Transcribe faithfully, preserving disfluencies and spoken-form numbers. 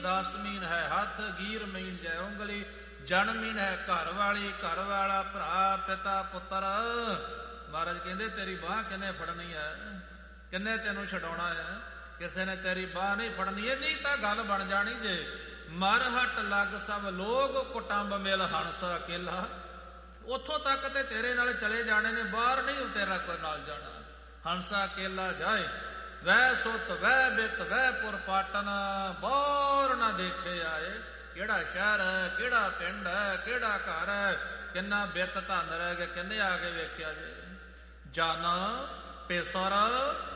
ਦਸ ਮੀਨ ਹੈ ਹੱਥ, ਗੀਰ ਮੀਨ ਜੈ ਉਂਗਲੀ, ਜਨ ਮੀਨ ਹੈ ਘਰ ਵਾਲੀ, ਘਰ ਵਾਲਾ ਭਰਾ, ਪਿਤਾ ਪੁੱਤਰ। ਮਹਾਰਾਜ ਕਹਿੰਦੇ ਤੇਰੀ ਬਾਂਹ ਕਿੰਨੇ ਫੜਨੀ ਹੈ, ਕਿੰਨੇ ਤੈਨੂੰ ਛਡਾਉਣਾ ਹੈ, ਕਿਸੇ ਨੇ ਤੇਰੀ ਬਾਂਹ ਨਹੀਂ ਫੜਨੀ। ਇਹ ਨਹੀਂ ਤਾਂ ਗੱਲ ਬਣ ਜਾਣੀ ਜੇ ਮਰ ਹਟ ਲੱਗ ਸਭ ਲੋਗ, ਕੁਟੰਬ ਮਿਲ ਹੰਸ ਅਕੇਲਾ। ਉੱਥੋਂ ਤੱਕ ਤੇ ਤੇਰੇ ਨਾਲ ਚਲੇ ਜਾਣੇ ਨੇ, ਬਾਹਰ ਨਹੀਂ ਤੇਰਾ ਕੋਈ ਨਾਲ ਜਾਣਾ। ਹੰਸਾ ਅਕੇਲਾ ਜਾਏ, ਵੈ ਸੁਤ ਵੈ ਬਿਤ ਵੈ ਪੁਰ ਪਾਟਨ, ਬਾਹਰ ਨਾ ਦੇਖੇ ਆਏ। ਕਿਹੜਾ ਸ਼ਹਿਰ ਹੈ, ਕਿਹੜਾ ਪਿੰਡ ਹੈ, ਕਿਹੜਾ ਘਰ ਹੈ, ਕਿੰਨਾ ਬਿੱਤ ਧਨ ਰਹਿ ਗਿਆ, ਕਿੰਨੇ ਆ ਕੇ ਵੇਖਿਆ ਜੇ। ਜਨ ਪੇਸਰ